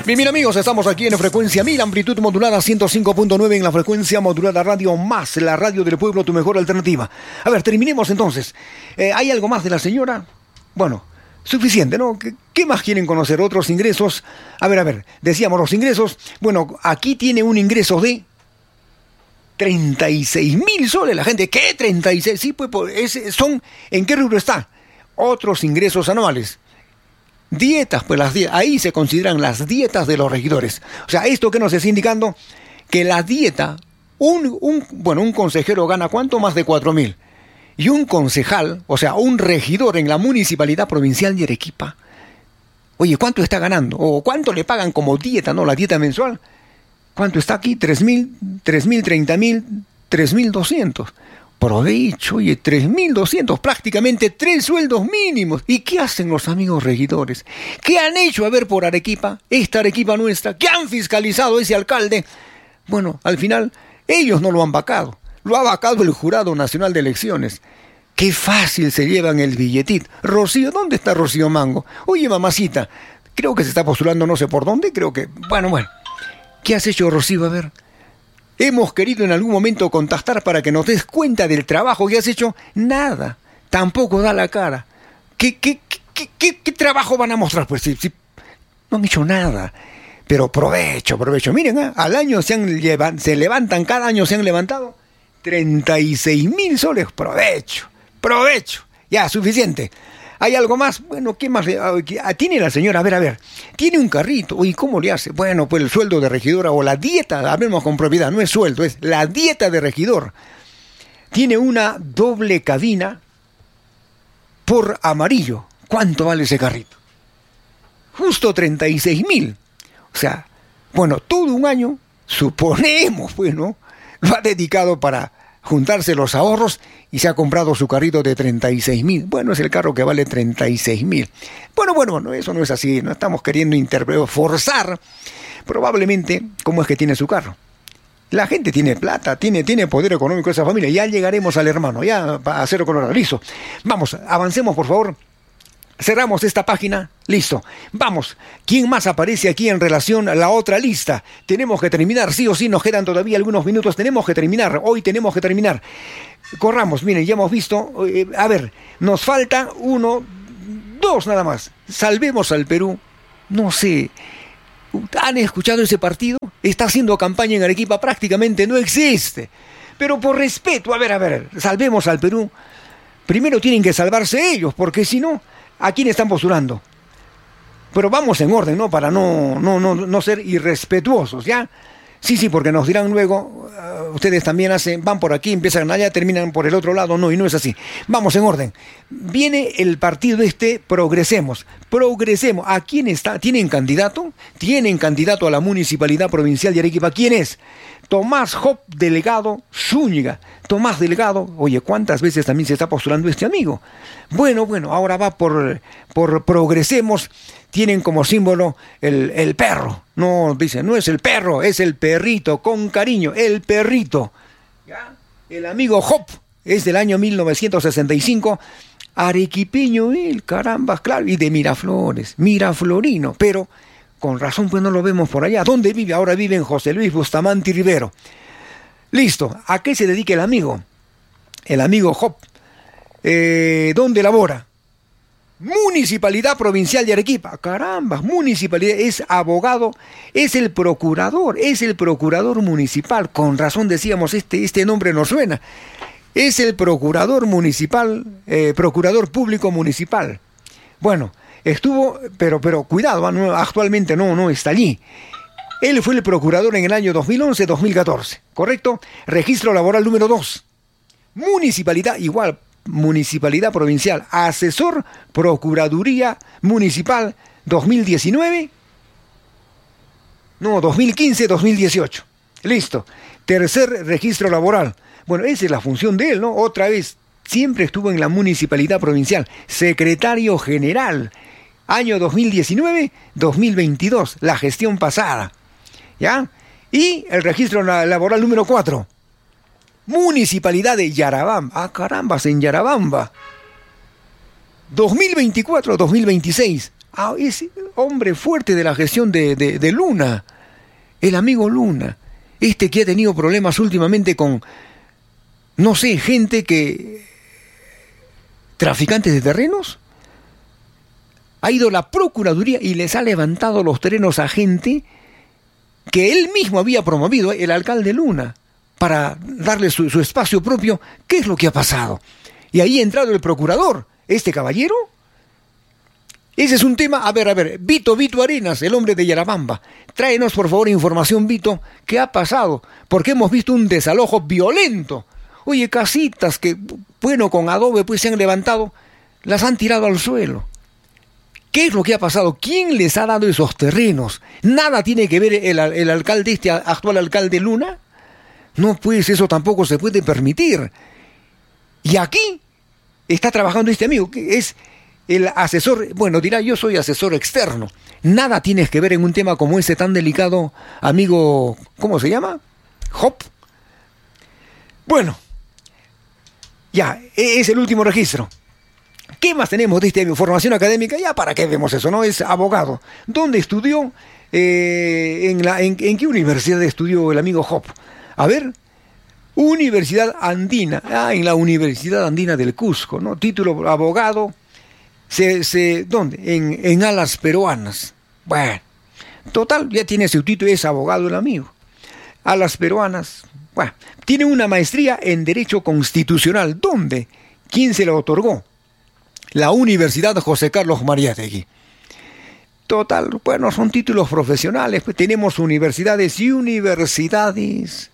Bien, amigos, estamos aquí en frecuencia 1000, amplitud modulada 105.9 en la frecuencia modulada Radio Más, la radio del pueblo, tu mejor alternativa. A ver, terminemos entonces. ¿Hay algo más de la señora? Bueno, suficiente, ¿no? ¿Qué más quieren conocer? ¿Otros ingresos? A ver, decíamos los ingresos. Bueno, aquí tiene un ingreso de 36.000 soles. La gente, ¿qué? 36, sí, pues son, ¿en qué rubro está? Otros ingresos anuales. Dietas, pues ahí se consideran las dietas de los regidores. O sea, esto que nos está indicando que la dieta, un consejero gana ¿cuánto? Más de 4.000. Y un concejal, o sea, un regidor en la Municipalidad Provincial de Arequipa, oye, ¿cuánto está ganando? ¿O cuánto le pagan como dieta, no? La dieta mensual. ¿Cuánto está aquí? 3.000, 30.000, 3.200. Provecho, oye, 3.200, prácticamente 3 sueldos mínimos. ¿Y qué hacen los amigos regidores? ¿Qué han hecho, a ver, por Arequipa? Esta Arequipa nuestra, ¿qué han fiscalizado ese alcalde? Bueno, al final, ellos no lo han vacado. Lo ha vacado el Jurado Nacional de Elecciones. Qué fácil se llevan el billetito. Rocío, ¿dónde está Rocío Mango? Oye, mamacita, creo que se está postulando no sé por dónde, creo que... Bueno. ¿Qué has hecho, Rocío? A ver... Hemos querido en algún momento contactar para que nos des cuenta del trabajo que has hecho. Nada. Tampoco da la cara. ¿Qué trabajo van a mostrar? Pues si no han hecho nada. Pero provecho. Miren, al año se levantan, cada año se han levantado 36.000 soles. Provecho. Ya, suficiente. ¿Hay algo más? Bueno, ¿qué más? Tiene la señora, a ver, tiene un carrito. Uy, ¿cómo le hace? Bueno, pues el sueldo de regidora o la dieta, hablemos con propiedad, no es sueldo, es la dieta de regidor. Tiene una doble cabina por amarillo. ¿Cuánto vale ese carrito? Justo 36.000. O sea, bueno, todo un año, suponemos, pues, ¿no? Lo ha dedicado para juntarse los ahorros y se ha comprado su carrito de 36.000. Bueno, es el carro que vale 36.000. Bueno, eso no es así. No estamos queriendo forzar. Probablemente, ¿cómo es que tiene su carro? La gente tiene plata, tiene poder económico esa familia. Ya llegaremos al hermano, ya a hacerlo con el listo. Vamos, avancemos, por favor. Cerramos esta página, listo. Vamos, ¿quién más aparece aquí en relación a la otra lista? Tenemos que terminar, sí o sí, nos quedan todavía algunos minutos, hoy tenemos que terminar. Corramos, miren, ya hemos visto, a ver, nos falta 1, 2 nada más. Salvemos al Perú, no sé, ¿han escuchado ese partido? Está haciendo campaña en Arequipa, prácticamente no existe. Pero por respeto, a ver, salvemos al Perú. Primero tienen que salvarse ellos, porque si no... ¿A quién están postulando? Pero vamos en orden, ¿no? Para no ser irrespetuosos, ¿ya? Sí, porque nos dirán luego, ustedes también van por aquí, empiezan allá, terminan por el otro lado. No, y no es así. Vamos en orden. Viene el partido Progresemos. ¿A quién está? ¿Tienen candidato? Tienen candidato a la Municipalidad Provincial de Arequipa. ¿Quién es? Tomás Job Delgado Zúñiga. Tomás Delgado, oye, ¿cuántas veces también se está postulando este amigo? Bueno, ahora va por Progresemos. Tienen como símbolo el perro. No, dicen, no es el perro, es el perrito, con cariño, el perrito. ¿Ya? El amigo Job es del año 1965. Arequipeño él, caramba, claro, y de Miraflores, miraflorino, pero con razón pues no lo vemos por allá. ¿Dónde vive? Ahora vive en José Luis Bustamante Rivero. Listo, ¿a qué se dedica el amigo? El amigo Job. ¿Dónde labora? Municipalidad Provincial de Arequipa. Caramba, municipalidad, es abogado, es el procurador municipal. Con razón decíamos, este nombre nos suena. Es el procurador municipal, procurador público municipal. Bueno, estuvo, pero cuidado, actualmente no está allí. Él fue el procurador en el año 2011-2014, ¿correcto? Registro laboral número 2. Municipalidad, igual, Municipalidad Provincial. Asesor Procuraduría Municipal 2019. No, 2015-2018. Listo. Tercer registro laboral. Bueno, esa es la función de él, ¿no? Otra vez, siempre estuvo en la Municipalidad Provincial. Secretario General. Año 2019-2022. La gestión pasada. ¿Ya? Y el registro laboral número 4. Municipalidad de Yarabamba. Ah, carambas, en Yarabamba. 2024-2026. es hombre fuerte de la gestión de Luna, el amigo Luna, que ha tenido problemas últimamente con, no sé, traficantes de terrenos. Ha ido la Procuraduría y les ha levantado los terrenos a gente que él mismo había promovido, el alcalde Luna, para darle su espacio propio. ¿Qué es lo que ha pasado? Y ahí ha entrado el procurador, caballero. Ese es un tema. A ver, Vito Arenas, el hombre de Yarabamba. Tráenos, por favor, información, Vito. ¿Qué ha pasado? Porque hemos visto un desalojo violento. Oye, casitas que, bueno, con adobe pues se han levantado, las han tirado al suelo. ¿Qué es lo que ha pasado? ¿Quién les ha dado esos terrenos? ¿Nada tiene que ver el alcalde, actual alcalde Luna? No, pues eso tampoco se puede permitir. Y aquí está trabajando este amigo, que es el asesor, bueno, dirá, yo soy asesor externo. Nada tienes que ver en un tema como ese tan delicado, amigo, ¿cómo se llama? Hop. Bueno, ya, es el último registro. ¿Qué más tenemos de formación académica? Ya, ¿para qué vemos eso? No, es abogado. ¿Dónde estudió? ¿En qué universidad estudió el amigo Hop? A ver, Universidad Andina. En la Universidad Andina del Cusco, ¿no? Título abogado. ¿Dónde? En Alas Peruanas. Bueno, total, ya tiene su título, es abogado el amigo. Alas Peruanas. Bueno, tiene una maestría en Derecho Constitucional. ¿Dónde? ¿Quién se la otorgó? La Universidad José Carlos Mariátegui. Total, bueno, son títulos profesionales, pues tenemos universidades y universidades.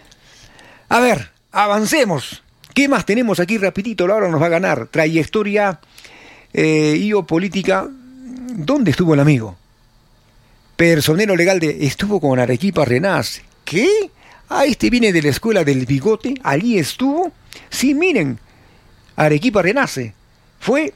A ver, avancemos. ¿Qué más tenemos aquí rapidito? Laura nos va a ganar. Trayectoria y política. ¿Dónde estuvo el amigo? Personero legal estuvo con Arequipa Renace. ¿Qué? Viene de la escuela del bigote. Allí estuvo. Sí, miren. Arequipa Renace. Fue,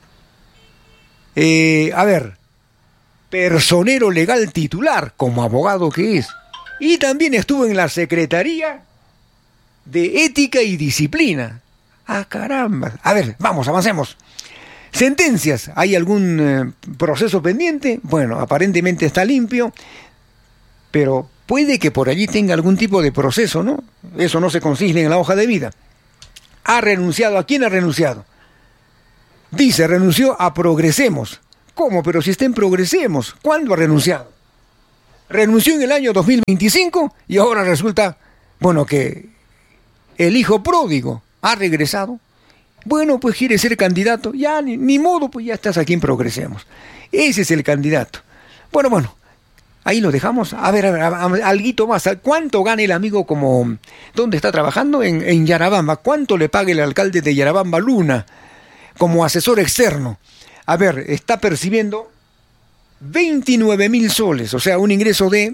personero legal titular, como abogado que es. Y también estuvo en la Secretaría de Ética y Disciplina. Caramba. A ver, vamos, avancemos. Sentencias. ¿Hay algún proceso pendiente? Bueno, aparentemente está limpio, pero puede que por allí tenga algún tipo de proceso, ¿no? Eso no se consigne en la hoja de vida. ¿Ha renunciado? ¿A quién ha renunciado? Dice, renunció a Progresemos. ¿Cómo? Pero si está en Progresemos. ¿Cuándo ha renunciado? Renunció en el año 2025 y ahora resulta, bueno, que el hijo pródigo ha regresado. Bueno, pues quiere ser candidato. Ya, ni modo, pues ya estás aquí en Progresemos. Ese es el candidato. Bueno, ahí lo dejamos. A ver, alguito más. ¿Cuánto gana el amigo dónde está trabajando? En Yarabamba. ¿Cuánto le paga el alcalde de Yarabamba, Luna, como asesor externo? A ver, está percibiendo 29.000 soles, o sea, un ingreso de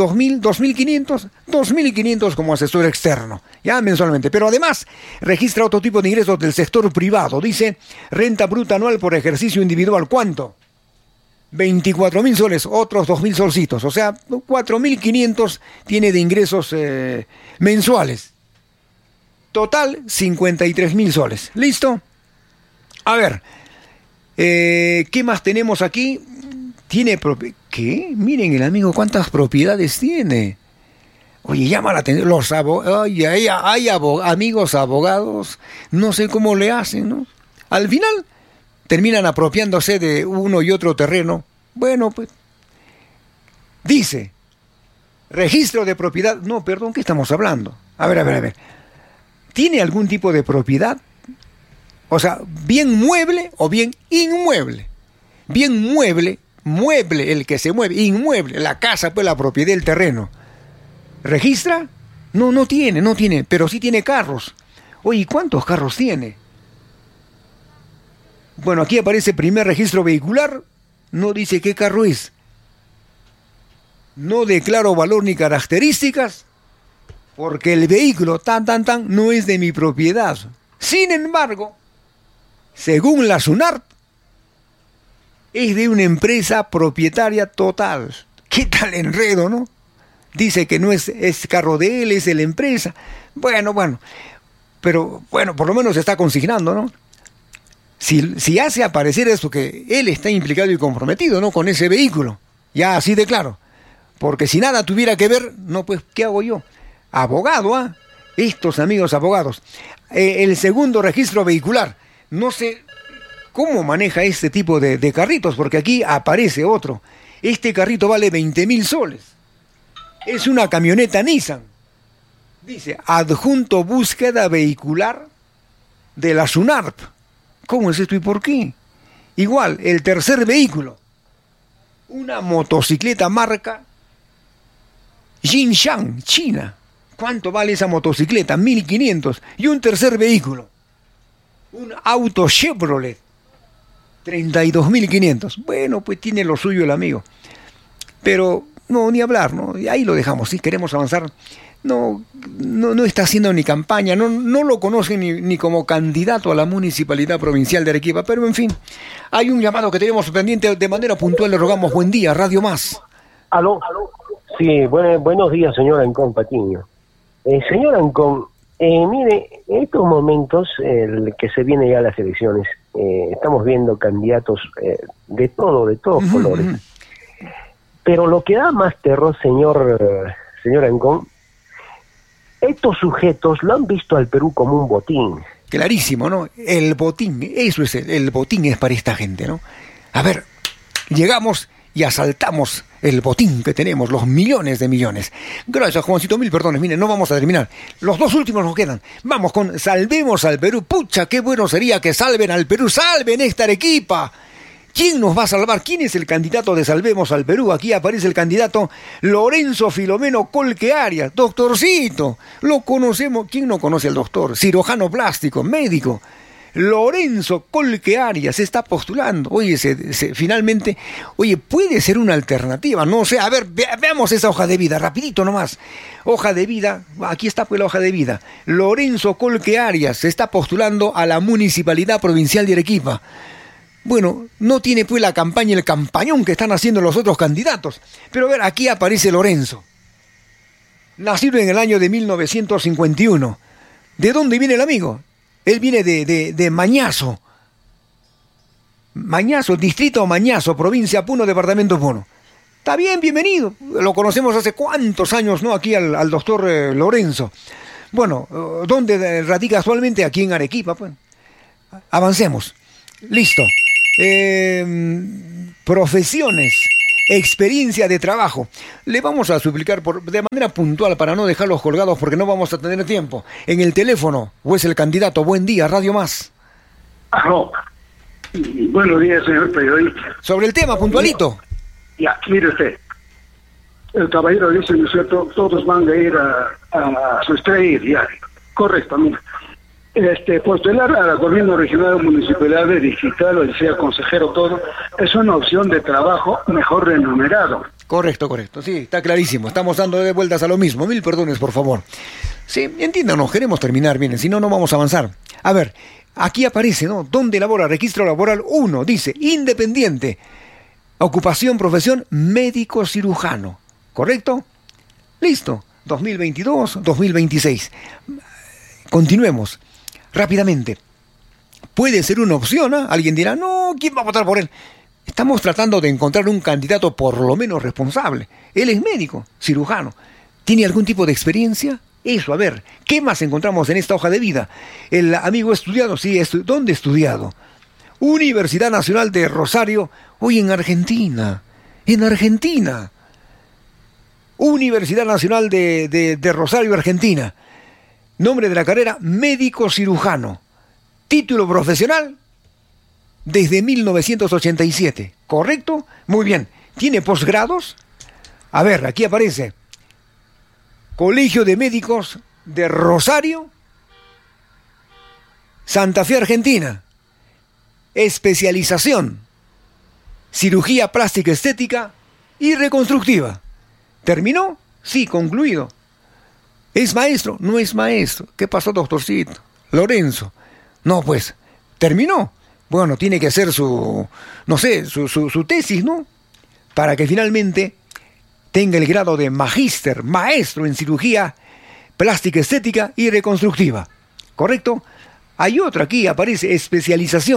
2.500 como asesor externo, ya mensualmente. Pero además registra otro tipo de ingresos del sector privado. Dice, renta bruta anual por ejercicio individual. ¿Cuánto? 24.000 soles, otros 2.000 solcitos, o sea, 4.500 tiene de ingresos mensuales. Total, 53.000 soles. ¿Listo? A ver, ¿qué más tenemos aquí? ¿Qué? Miren el amigo cuántas propiedades tiene. Oye, llama la atención. Hay amigos abogados, no sé cómo le hacen, ¿no? Al final terminan apropiándose de uno y otro terreno. Bueno, pues dice, registro de propiedad. No, perdón, ¿qué estamos hablando? A ver. ¿Tiene algún tipo de propiedad? O sea, bien mueble o bien inmueble. Bien mueble, el que se mueve, inmueble, la casa, pues la propiedad del terreno. ¿Registra? No tiene, pero sí tiene carros. Oye, ¿cuántos carros tiene? Bueno, aquí aparece primer registro vehicular, no dice qué carro es. No declaro valor ni características, porque el vehículo, no es de mi propiedad. Sin embargo, según la SUNAT, es de una empresa propietaria total. ¿Qué tal enredo, no? Dice que no es carro de él, es de la empresa. Bueno, pero bueno, por lo menos se está consignando, ¿no? Si hace aparecer eso, que él está implicado y comprometido, ¿no?, con ese vehículo, ya así de claro. Porque si nada tuviera que ver, no, pues, ¿qué hago yo? Abogado, ¿ah? Estos amigos abogados. El segundo registro vehicular. No sé cómo maneja este tipo de carritos, porque aquí aparece otro. Este carrito vale 20.000 soles. Es una camioneta Nissan. Dice, adjunto búsqueda vehicular de la SUNARP. ¿Cómo es esto y por qué? Igual, el tercer vehículo. Una motocicleta marca Jinshan, China. ¿Cuánto vale esa motocicleta? 1.500. Y un tercer vehículo. Un auto Chevrolet. 32.500. Bueno, pues tiene lo suyo el amigo. Pero, no, ni hablar, ¿no? Y ahí lo dejamos, si queremos avanzar. No está haciendo ni campaña, no lo conocen ni como candidato a la Municipalidad Provincial de Arequipa, pero en fin, hay un llamado que tenemos pendiente de manera puntual, le rogamos. Buen día, Radio Más. ¿Aló? Sí, buenos días, señor Ancón Patiño. Señor Ancón, mire, en estos momentos, que se vienen ya las elecciones, estamos viendo candidatos de todos colores. Pero lo que da más terror, señor Ancón, estos sujetos lo han visto al Perú como un botín. Clarísimo, ¿no? El botín, eso es el botín es para esta gente, ¿no? A ver, llegamos y asaltamos el botín que tenemos, los millones de millones. Gracias, Juancito, mil perdones. Miren, no vamos a terminar. Los dos últimos nos quedan. Vamos con Salvemos al Perú. Pucha, qué bueno sería que salven al Perú. ¡Salven esta Arequipa! ¿Quién nos va a salvar? ¿Quién es el candidato de Salvemos al Perú? Aquí aparece el candidato Lorenzo Filomeno Colque Arias. Doctorcito, lo conocemos. ¿Quién no conoce al doctor? Cirujano plástico, médico. Lorenzo Colque Arias se está postulando. Oye, finalmente, puede ser una alternativa. No sé, a ver, veamos esa hoja de vida, rapidito nomás. Hoja de vida, aquí está pues la hoja de vida. Lorenzo Colque Arias se está postulando a la Municipalidad Provincial de Arequipa. Bueno, no tiene pues la campaña, el campañón que están haciendo los otros candidatos. Pero a ver, aquí aparece Lorenzo. Nacido en el año de 1951. ¿De dónde viene el amigo? Él viene de Mañazo. Mañazo, distrito Mañazo, provincia Puno, departamento Puno. Está bien, bienvenido. Lo conocemos hace cuántos años, ¿no? Aquí al doctor Lorenzo. Bueno, ¿dónde radica actualmente? Aquí en Arequipa, pues. Avancemos. Listo. Profesiones, experiencia de trabajo. Le vamos a suplicar de manera puntual para no dejarlos colgados porque no vamos a tener tiempo. En el teléfono, o es el candidato. Buen día, Radio Más. Aló. Buenos días, señor periodista. Sobre el tema, puntualito. Ya, mire usted. El caballero dice, ¿no es cierto? Todos van a ir a su estrella diario. Correcto, mira. Postular al gobierno regional, municipalidad, digital, o sea consejero, todo, es una opción de trabajo mejor remunerado. Correcto, sí, está clarísimo. Estamos dando de vueltas a lo mismo. Mil perdones, por favor. Sí, entiéndanos, queremos terminar, miren, si no, no vamos a avanzar. A ver, aquí aparece, ¿no? ¿Dónde labora? Registro laboral 1, dice, independiente. Ocupación, profesión, médico cirujano. ¿Correcto? Listo. 2022, 2026. Continuemos. Rápidamente, puede ser una opción, ¿eh? Alguien dirá, no, ¿quién va a votar por él? Estamos tratando de encontrar un candidato por lo menos responsable. Él es médico, cirujano. ¿Tiene algún tipo de experiencia? Eso, a ver, ¿qué más encontramos en esta hoja de vida? El amigo estudiado, sí, ¿dónde ha estudiado? Universidad Nacional de Rosario, hoy en Argentina. Universidad Nacional de Rosario, Argentina. Nombre de la carrera, médico cirujano. Título profesional, desde 1987. ¿Correcto? Muy bien. ¿Tiene posgrados? A ver, aquí aparece. Colegio de Médicos de Rosario, Santa Fe, Argentina. Especialización, cirugía plástica estética y reconstructiva. ¿Terminó? Sí, concluido. ¿Es maestro? No es maestro. ¿Qué pasó, doctorcito? Lorenzo. No, pues, ¿terminó? Bueno, tiene que hacer su tesis, ¿no? Para que finalmente tenga el grado de magíster, maestro en cirugía plástica estética y reconstructiva. ¿Correcto? Hay otra aquí, aparece especialización,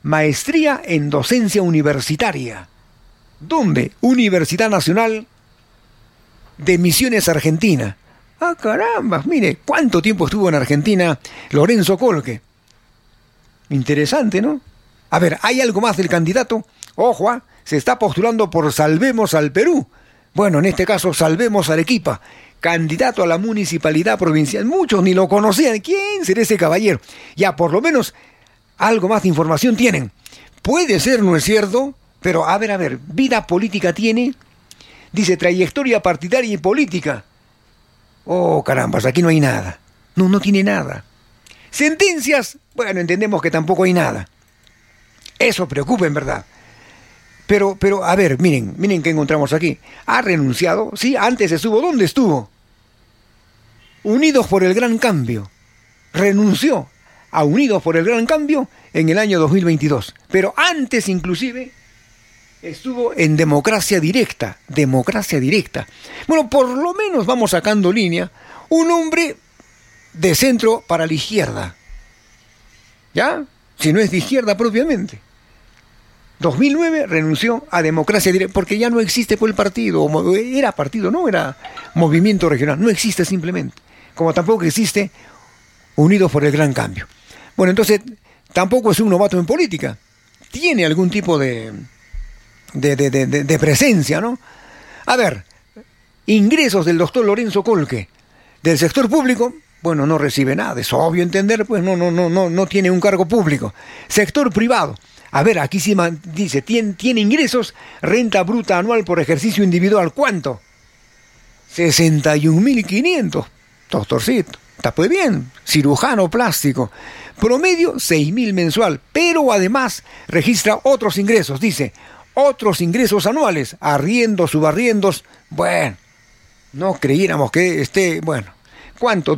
maestría en docencia universitaria. ¿Dónde? Universidad Nacional de Misiones, Argentina. Ah, caramba, mire, ¿cuánto tiempo estuvo en Argentina Lorenzo Colque? Interesante, ¿no? A ver, ¿hay algo más del candidato? Ojo, se está postulando por Salvemos al Perú. Bueno, en este caso, Salvemos Arequipa. Candidato a la municipalidad provincial. Muchos ni lo conocían. ¿Quién será ese caballero? Ya, por lo menos, algo más de información tienen. Puede ser, ¿no es cierto? Pero, a ver, vida política tiene. Dice, trayectoria partidaria y política. Oh, carambas, aquí no hay nada. No tiene nada. Sentencias, bueno, entendemos que tampoco hay nada. Eso preocupa, en verdad. Pero, a ver, miren qué encontramos aquí. Ha renunciado, sí, antes estuvo. ¿Dónde estuvo? Unidos por el Gran Cambio. Renunció a Unidos por el Gran Cambio en el año 2022. Pero antes, inclusive, estuvo en Democracia Directa. Democracia Directa. Bueno, por lo menos vamos sacando línea. Un hombre de centro para la izquierda. ¿Ya? Si no es de izquierda propiamente. 2009 renunció a Democracia Directa porque ya no existe por el partido. Era partido, no era movimiento regional. No existe simplemente. Como tampoco existe Unidos por el Gran Cambio. Bueno, entonces tampoco es un novato en política. Tiene algún tipo de presencia, ¿no? A ver, ingresos del doctor Lorenzo Colque del sector público, bueno, no recibe nada, es obvio entender, pues no tiene un cargo público. Sector privado, a ver, aquí sí dice, tiene ingresos, renta bruta anual por ejercicio individual, ¿cuánto? 61.500, doctorcito, está pues bien, cirujano plástico, promedio 6.000 mensual, pero además registra otros ingresos, dice, otros ingresos anuales, arriendos, subarriendos, bueno, no creyéramos que esté, bueno, ¿cuánto?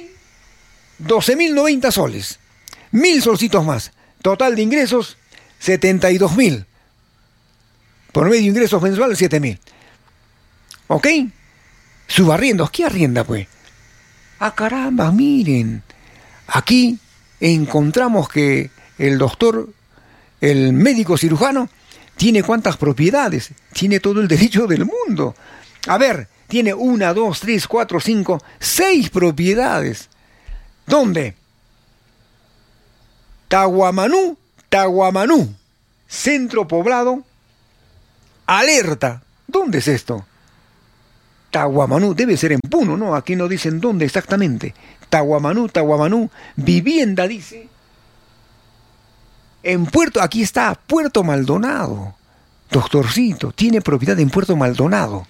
12.090 soles, 1.000 solcitos más, total de ingresos 72.000, promedio de ingresos mensuales 7.000, ¿ok? Subarriendos, ¿qué arrienda pues? Ah, caramba, miren, aquí encontramos que el doctor, el médico cirujano, tiene cuántas propiedades, tiene todo el derecho del mundo. A ver, tiene 1, 2, 3, 4, 5, 6 propiedades. ¿Dónde? Tahuamanú, centro poblado, Alerta. ¿Dónde es esto? Tahuamanú, debe ser en Puno, ¿no? Aquí no dicen dónde exactamente. Tahuamanú, vivienda, dice. En aquí está Puerto Maldonado. Doctorcito, tiene propiedad en Puerto Maldonado.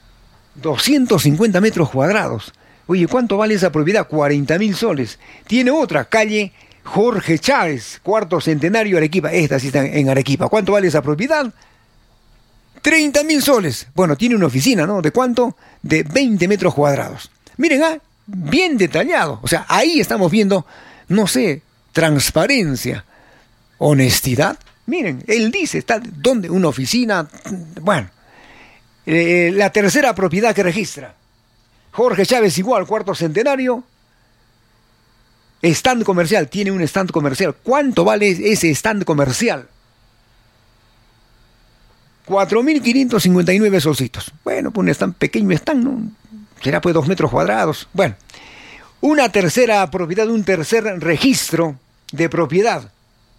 250 metros cuadrados. Oye, ¿cuánto vale esa propiedad? 40.000 soles. Tiene otra, calle Jorge Chávez, cuarto centenario, Arequipa. Esta sí está en Arequipa. ¿Cuánto vale esa propiedad? 30.000 soles. Bueno, tiene una oficina, ¿no? ¿De cuánto? De 20 metros cuadrados. Miren, bien detallado. O sea, ahí estamos viendo, no sé, transparencia, honestidad. Miren, él dice, está ¿dónde? Una oficina. Bueno, la tercera propiedad que registra. Jorge Chávez igual, cuarto centenario. Stand comercial, tiene un stand comercial. ¿Cuánto vale ese stand comercial? 4.559 solcitos. Bueno, pues un stand, pequeño stand, ¿no? Será pues 2 metros cuadrados. Bueno, una tercera propiedad, un tercer registro de propiedad.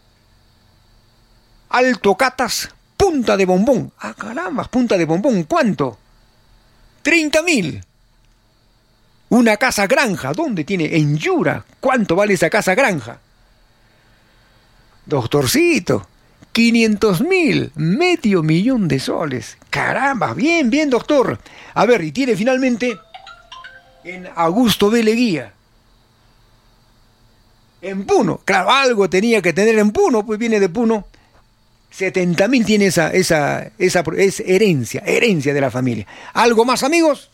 Alto Catas, Punta de Bombón. Ah, caramba, Punta de Bombón, ¿cuánto? 30.000. Una casa granja, ¿dónde tiene? En Yura. ¿Cuánto vale esa casa granja? Doctorcito, 500.000, medio millón de soles. Caramba, bien, doctor. A ver, y tiene finalmente en Augusto B. Leguía. En Puno, claro, algo tenía que tener en Puno, pues viene de Puno. 70.000 tiene esa es herencia de la familia. ¿Algo más, amigos?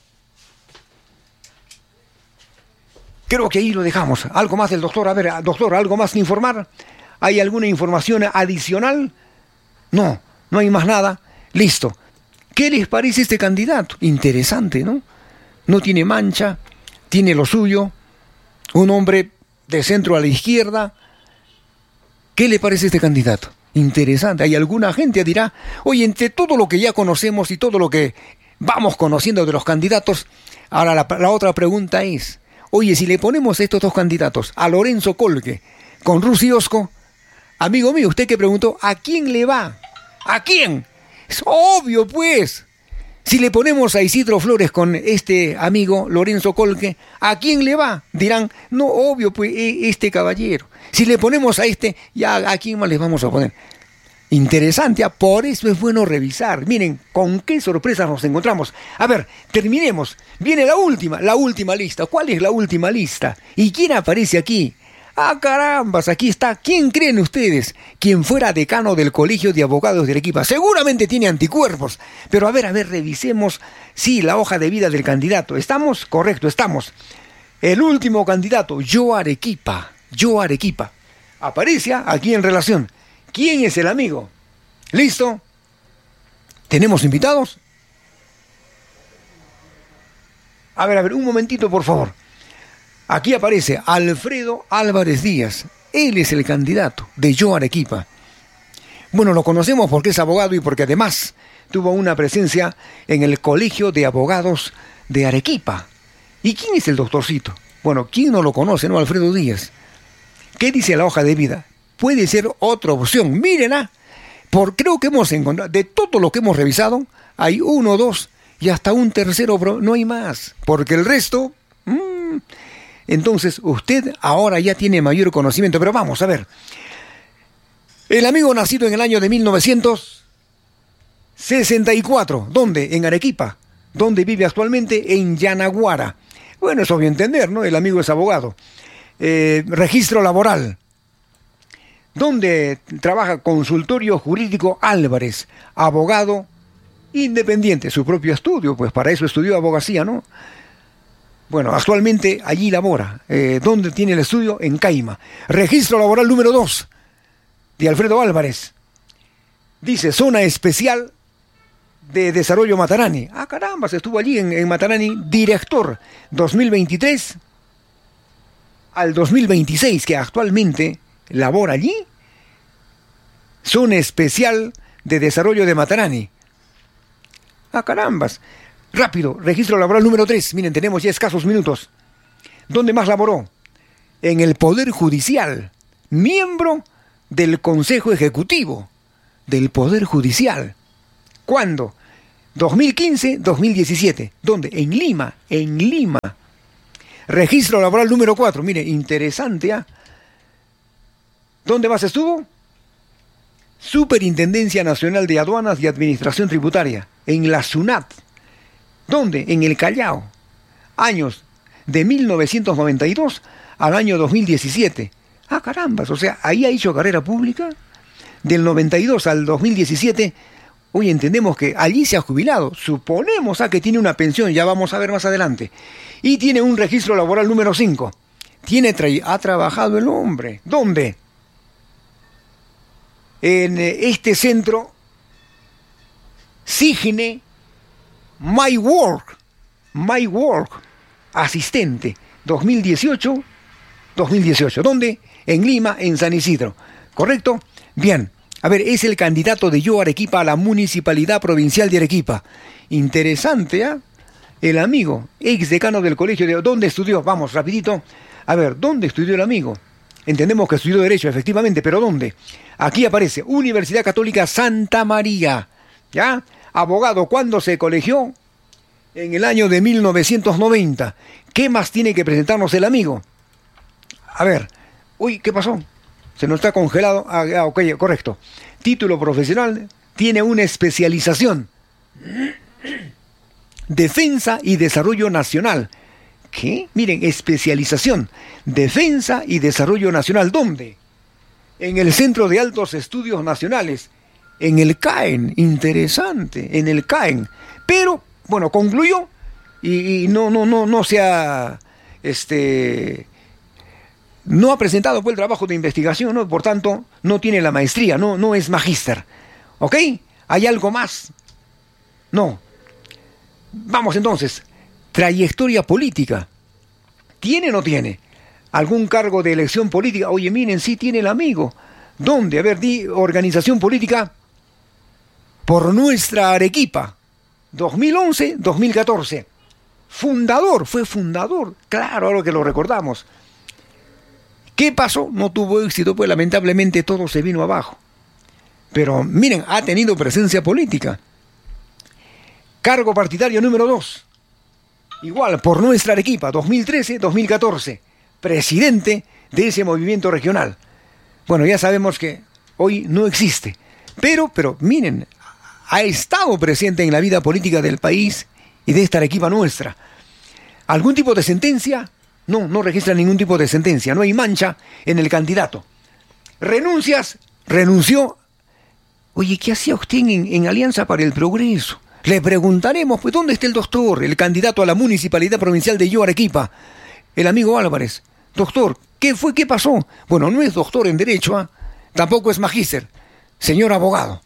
Creo que ahí lo dejamos. ¿Algo más del doctor? A ver, doctor, ¿algo más que informar? ¿Hay alguna información adicional? No hay más nada. Listo. ¿Qué les parece este candidato? Interesante, ¿no? No tiene mancha, tiene lo suyo, un hombre de centro a la izquierda. ¿Qué le parece este candidato? Interesante. Hay alguna gente que dirá, oye, entre todo lo que ya conocemos y todo lo que vamos conociendo de los candidatos, ahora la otra pregunta es, oye, si le ponemos estos dos candidatos, a Lorenzo Colque con Rusi Osco, amigo mío, usted que preguntó, ¿a quién le va? ¿A quién? Es obvio, pues. Si le ponemos a Isidro Flores con este amigo Lorenzo Colque, ¿a quién le va? Dirán, no, obvio, pues este caballero. Si le ponemos a este, ya ¿a quién más les vamos a poner? Interesante, por eso es bueno revisar. Miren, con qué sorpresas nos encontramos. A ver, terminemos. Viene la última lista. ¿Cuál es la última lista? ¿Y quién aparece aquí? ¡Ah, carambas! Aquí está. ¿Quién creen ustedes? Quien fuera decano del Colegio de Abogados de Arequipa. Seguramente tiene anticuerpos. Pero a ver, revisemos. Sí, la hoja de vida del candidato. ¿Estamos? Correcto, estamos. El último candidato, Yo Arequipa. Aparece aquí en relación. ¿Quién es el amigo? ¿Listo? ¿Tenemos invitados? A ver, un momentito, por favor. Aquí aparece Alfredo Álvarez Díaz. Él es el candidato de Yo Arequipa. Bueno, lo conocemos porque es abogado y porque además tuvo una presencia en el Colegio de Abogados de Arequipa. ¿Y quién es el doctorcito? Bueno, ¿quién no lo conoce, no? Alfredo Díaz. ¿Qué dice la hoja de vida? Puede ser otra opción. Miren, creo que hemos encontrado, de todo lo que hemos revisado, hay 1, 2 y hasta un tercero, no hay más. Porque el resto... Entonces, usted ahora ya tiene mayor conocimiento, pero vamos a ver. El amigo nacido en el año de 1964, ¿dónde? En Arequipa. ¿Dónde vive actualmente? En Yanaguara. Bueno, es obvio entender, ¿no? El amigo es abogado. Registro laboral. ¿Dónde trabaja? Consultorio Jurídico Álvarez, abogado independiente, su propio estudio, pues para eso estudió abogacía, ¿no? Bueno, actualmente allí labora. ¿Dónde tiene el estudio? En Caima. Registro laboral número 2 de Alfredo Álvarez. Dice, zona especial de desarrollo Matarani. Ah, caramba, se estuvo allí en Matarani, director 2023 al 2026, que actualmente labora allí. Zona especial de desarrollo de Matarani. Ah, carambas. Rápido, registro laboral número 3. Miren, tenemos ya escasos minutos. ¿Dónde más laboró? En el Poder Judicial. Miembro del Consejo Ejecutivo del Poder Judicial. ¿Cuándo? 2015-2017. ¿Dónde? En Lima. Registro laboral número 4. Mire, interesante, ¿ah? ¿Dónde más estuvo? Superintendencia Nacional de Aduanas y Administración Tributaria. En la SUNAT. ¿Dónde? En el Callao. Años de 1992 al año 2017. Ah, carambas, o sea, ahí ha hecho carrera pública. Del 92 al 2017, hoy entendemos que allí se ha jubilado. Suponemos que tiene una pensión, ya vamos a ver más adelante. Y tiene un registro laboral número 5. Ha trabajado el hombre. ¿Dónde? En este centro Signe My Work, asistente, 2018. ¿Dónde? En Lima, en San Isidro. ¿Correcto? Bien. A ver, es el candidato de Yo Arequipa a la Municipalidad Provincial de Arequipa. Interesante, ¿ah? El amigo, ex decano del colegio de... ¿Dónde estudió? Vamos, rapidito. A ver, ¿dónde estudió el amigo? Entendemos que estudió Derecho, efectivamente, pero ¿dónde? Aquí aparece, Universidad Católica Santa María. ¿Ya? Abogado, ¿cuándo se colegió? En el año de 1990. ¿Qué más tiene que presentarnos el amigo? A ver. Uy, ¿qué pasó? Se nos está congelado. Ok, correcto. Título profesional. Tiene una especialización. Defensa y Desarrollo Nacional. ¿Qué? Miren, especialización. Defensa y Desarrollo Nacional. ¿Dónde? En el Centro de Altos Estudios Nacionales. En el CAEN. Interesante. En el CAEN. Pero, bueno, concluyó. Y no se ha... no ha presentado pues, el trabajo de investigación, ¿no? Por tanto, no tiene la maestría, no es magíster. ¿Ok? ¿Hay algo más? No. Vamos entonces. Trayectoria política. ¿Tiene o no tiene? ¿Algún cargo de elección política? Oye, miren, sí tiene el amigo. ¿Dónde? A ver, di organización política por nuestra Arequipa, 2011-2014. Fue fundador, claro, ahora que lo recordamos. ¿Qué pasó? No tuvo éxito, pues lamentablemente todo se vino abajo. Pero miren, ha tenido presencia política. Cargo partidario número 2. Igual, por nuestra Arequipa, 2013-2014. Presidente de ese movimiento regional. Bueno, ya sabemos que hoy no existe. Pero miren, ha estado presente en la vida política del país y de esta Arequipa nuestra. ¿Algún tipo de sentencia? No registra ningún tipo de sentencia. No hay mancha en el candidato. ¿Renuncias? Renunció. Oye, ¿qué hacía usted en Alianza para el Progreso? Le preguntaremos, pues, ¿dónde está el doctor, el candidato a la Municipalidad Provincial de Arequipa? El amigo Álvarez. Doctor, ¿qué fue? ¿Qué pasó? Bueno, no es doctor en Derecho, tampoco es magíster. Señor abogado.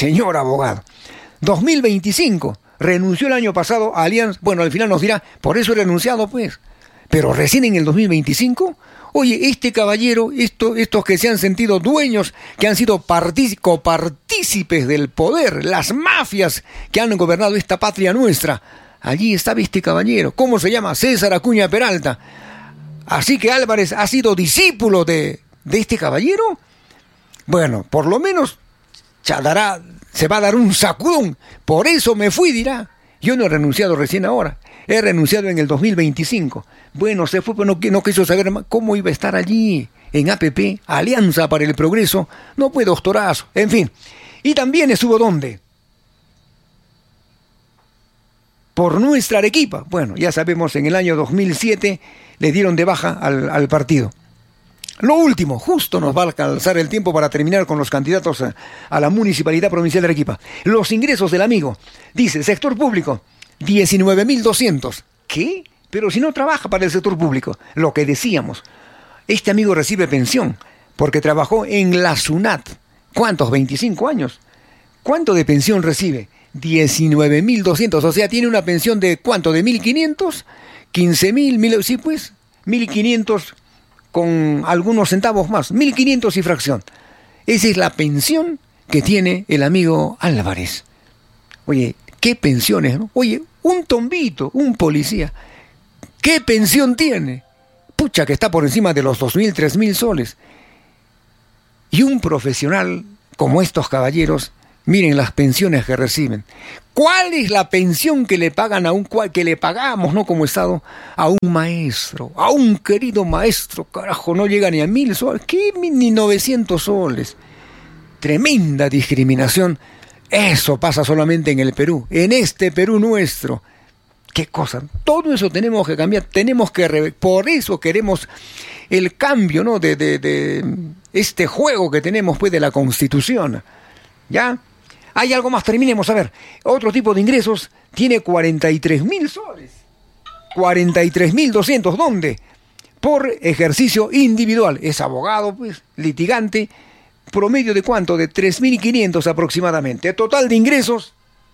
2025, renunció el año pasado a Alianza. Bueno, al final nos dirá, por eso he renunciado, pues. Pero recién en el 2025, oye, este caballero, estos que se han sentido dueños, que han sido copartícipes del poder, las mafias que han gobernado esta patria nuestra, allí estaba este caballero. ¿Cómo se llama? César Acuña Peralta. Así que Álvarez ha sido discípulo de este caballero. Bueno, por lo menos se va a dar un sacudón. Por eso me fui, dirá. Yo no he renunciado recién ahora. He renunciado en el 2025. Bueno, se fue, pero no quiso saber cómo iba a estar allí, en APP, Alianza para el Progreso. No fue doctorazo, en fin. Y también estuvo ¿dónde? Por nuestra Arequipa. Bueno, ya sabemos, en el año 2007 le dieron de baja al partido. Lo último, justo nos va a alcanzar el tiempo para terminar con los candidatos a la Municipalidad Provincial de Arequipa. Los ingresos del amigo. Dice, sector público, 19.200. ¿Qué? Pero si no trabaja para el sector público. Lo que decíamos. Este amigo recibe pensión porque trabajó en la SUNAT. ¿Cuántos? 25 años. ¿Cuánto de pensión recibe? 19.200. O sea, tiene una pensión de ¿cuánto? ¿De 1.500? 15.000, sí pues, 1.500 con algunos centavos más, 1.500 y fracción. Esa es la pensión que tiene el amigo Álvarez. Oye, ¿qué pensiones, no? Oye, un tombito, un policía, ¿qué pensión tiene? Pucha, que está por encima de los 2.000, 3.000 soles. Y un profesional como estos caballeros, miren las pensiones que reciben. ¿Cuál es la pensión que le pagan que le pagamos, no como Estado, a un maestro, a un querido maestro? Carajo, no llega ni a 1.000 soles, ¿qué? Ni 900 soles. Tremenda discriminación. Eso pasa solamente en el Perú, en este Perú nuestro. ¿Qué cosa? Todo eso tenemos que cambiar, por eso queremos el cambio, ¿no? de este juego que tenemos, pues, de la Constitución. ¿Ya? Hay algo más, terminemos, a ver. Otro tipo de ingresos tiene 43.000 soles. 43.200, ¿dónde? Por ejercicio individual. Es abogado, pues, litigante. ¿Promedio de cuánto? De 3.500 aproximadamente. Total de ingresos,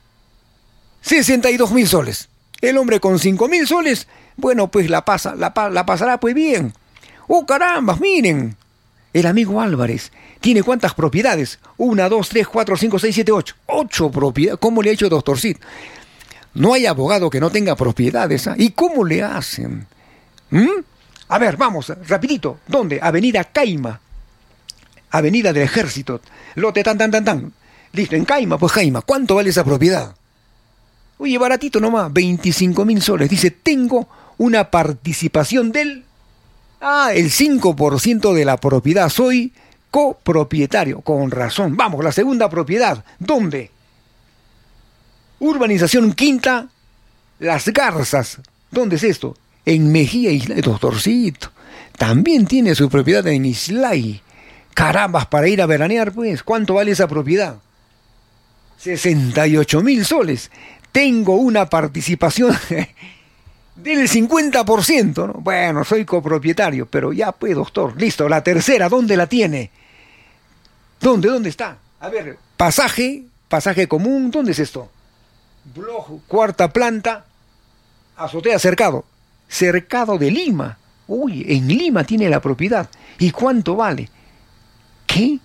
62.000 soles. El hombre con 5.000 soles, bueno, pues la pasará pues bien. ¡Oh, caramba! Miren. El amigo Álvarez tiene ¿cuántas propiedades? 1, 2, 3, 4, 5, 6, 7, 8. 8 propiedades. ¿Cómo le ha hecho doctor Cid? No hay abogado que no tenga propiedades. ¿Ah? ¿Y cómo le hacen? A ver, vamos, rapidito. ¿Dónde? Avenida Caima. Avenida del Ejército. Lote tan. Listo, en Caima, pues Caima. ¿Cuánto vale esa propiedad? Oye, baratito nomás, 25.000 soles. Dice, tengo una participación del... el 5% de la propiedad. Soy copropietario. Con razón. Vamos, la segunda propiedad. ¿Dónde? Urbanización Quinta Las Garzas. ¿Dónde es esto? En Mejía, Islay, doctorcito. También tiene su propiedad en Islay. Carambas, para ir a veranear, pues. ¿Cuánto vale esa propiedad? 68.000 soles. Tengo una participación del 50%, ¿no? Bueno, soy copropietario, pero ya pues, doctor. Listo, la tercera, ¿dónde la tiene? ¿Dónde está? A ver, pasaje común, ¿dónde es esto? Blog, cuarta planta, azotea cercado. Cercado de Lima. Uy, en Lima tiene la propiedad. ¿Y cuánto vale? ¿Qué?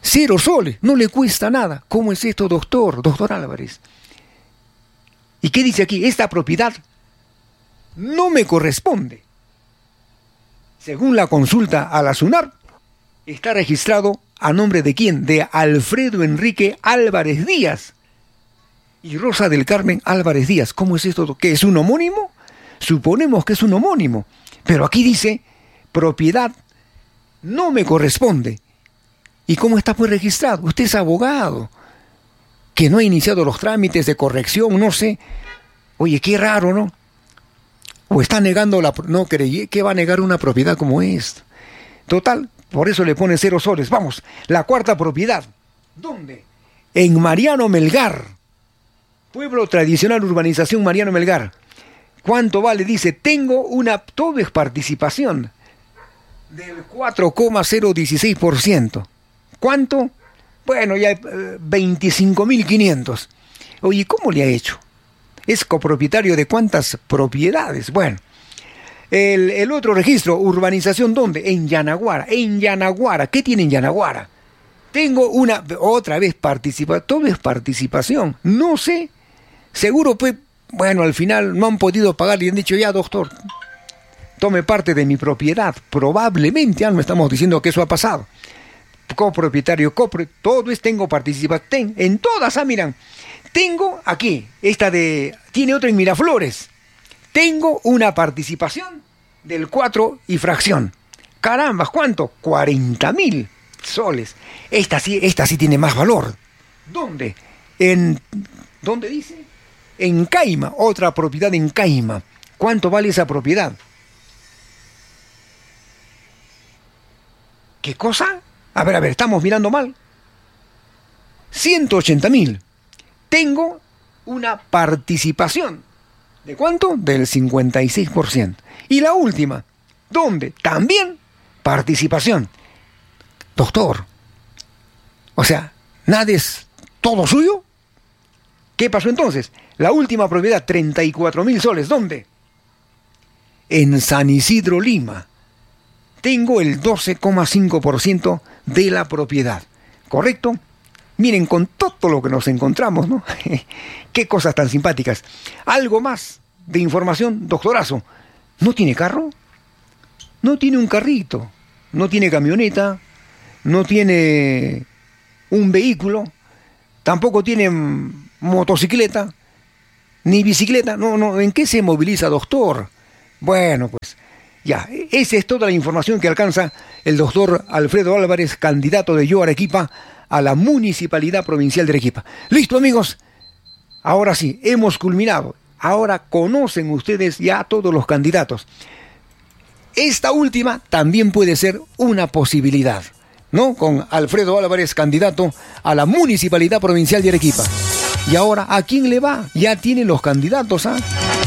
0 soles, no le cuesta nada. ¿Cómo es esto, doctor Álvarez? ¿Y qué dice aquí? Esta propiedad no me corresponde. Según la consulta a la SUNAR, está registrado a nombre de quién? De Alfredo Enrique Álvarez Díaz y Rosa del Carmen Álvarez Díaz. ¿Cómo es esto? ¿Qué es un homónimo? Suponemos que es un homónimo. Pero aquí dice, propiedad no me corresponde. ¿Y cómo está pues registrado? Usted es abogado, que no ha iniciado los trámites de corrección, no sé. Oye, qué raro, ¿no? O está negando no creí que va a negar una propiedad como esta. Total, por eso le pone 0 soles. Vamos, la cuarta propiedad. ¿Dónde? En Mariano Melgar. Pueblo tradicional, urbanización Mariano Melgar. ¿Cuánto vale? Dice, todo es participación del 4,016%. ¿Cuánto? Bueno, ya 25.500. Oye, ¿cómo le ha hecho? ¿Es copropietario de cuántas propiedades? Bueno, el otro registro, urbanización, ¿dónde? En Yanaguara. En Yanaguara, ¿qué tiene en Yanaguara? Tengo otra vez todo es participación. No sé, seguro pues, bueno, al final no han podido pagar y han dicho, ya doctor, tome parte de mi propiedad. Probablemente, no estamos diciendo que eso ha pasado. Copropietario, todo es tengo participación. En todas, miran. Tengo aquí, tiene otra en Miraflores. Tengo una participación del 4 y fracción. Caramba, ¿cuánto? 40.000 soles. Esta sí tiene más valor. ¿Dónde? ¿Dónde dice? En Caima, otra propiedad en Caima. ¿Cuánto vale esa propiedad? ¿Qué cosa? A ver, estamos mirando mal. 180.000. Tengo una participación. ¿De cuánto? Del 56%. Y la última, ¿dónde? También participación. Doctor, o sea, ¿nada es todo suyo? ¿Qué pasó entonces? La última propiedad, 34.000 soles. ¿Dónde? En San Isidro, Lima. Tengo el 12,5% de la propiedad. ¿Correcto? Miren, con todo lo que nos encontramos, ¿no? Qué cosas tan simpáticas. Algo más de información, doctorazo. ¿No tiene carro? No tiene un carrito. No tiene camioneta. No tiene un vehículo. Tampoco tiene motocicleta. Ni bicicleta. No. ¿En qué se moviliza, doctor? Bueno, pues ya. Esa es toda la información que alcanza el doctor Alfredo Álvarez, candidato de Yo Arequipa a la Municipalidad Provincial de Arequipa. Listo, amigos. Ahora sí, hemos culminado. Ahora conocen ustedes ya a todos los candidatos. Esta última también puede ser una posibilidad, ¿no? Con Alfredo Álvarez, candidato a la Municipalidad Provincial de Arequipa. Y ahora, ¿a quién le va? Ya tienen los candidatos, ¿ah?